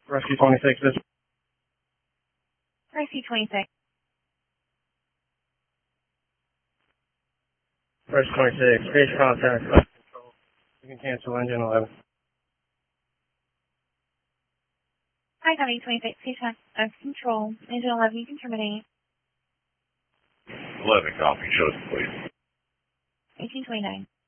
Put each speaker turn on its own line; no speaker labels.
Rescue 26, this
Rescue 26.
Rescue 26, base contact, control. You can cancel engine 11.
Hi, County 26, station control. Engine 11, you can terminate.
11, copy. Show us, please.
1829.